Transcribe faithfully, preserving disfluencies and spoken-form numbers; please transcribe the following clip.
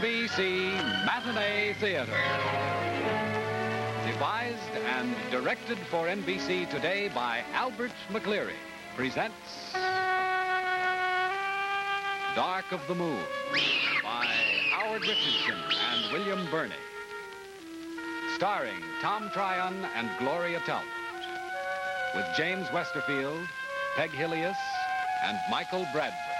N B C Matinee Theater. Devised and directed for N B C today by Albert McLeary, presents Dark of the Moon by Howard Richardson and William Burney. Starring Tom Tryon and Gloria Talbot. With James Westerfield, Peg Hillius, and Michael Bradford.